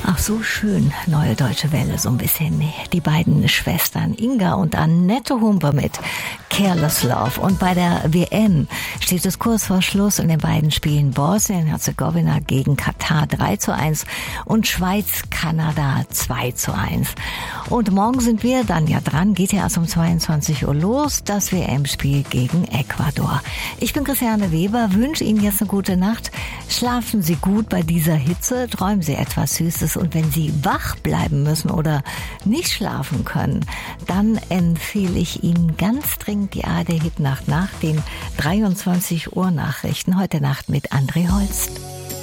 Ach, so schön, Neue Deutsche Welle, so ein bisschen. Die beiden Schwestern Inga und Annette Humpe mit Careless Love. Und bei der WM steht es kurz vor Schluss und den beiden spielen Bosnien-Herzegowina gegen Katar 3:1 und Schweiz-Kanada 2:1. Und morgen sind wir dann ja dran, geht ja erst um 22 Uhr los, das WM-Spiel gegen Ecuador. Ich bin Christiane Weber, wünsche Ihnen jetzt eine gute Nacht. Schlafen Sie gut bei dieser Hitze, träumen Sie etwas Süßes und wenn Sie wach bleiben müssen oder nicht schlafen können, dann empfehle ich Ihnen ganz dringend die ARD Hitnacht nach den 23 Uhr Nachrichten heute Nacht mit André Holst.